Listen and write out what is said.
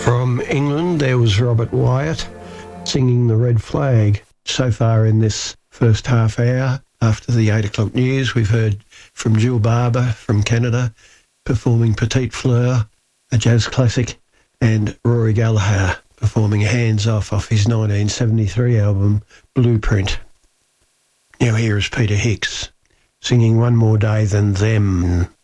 From England, there was Robert Wyatt singing The Red Flag. So far in this first half hour, after the 8 o'clock news, we've heard from Jill Barber from Canada, performing Petite Fleur, a jazz classic, and Rory Gallagher performing Hands Off his 1973 album, Blueprint. Now here is Peter Hicks singing One More Day Than Them.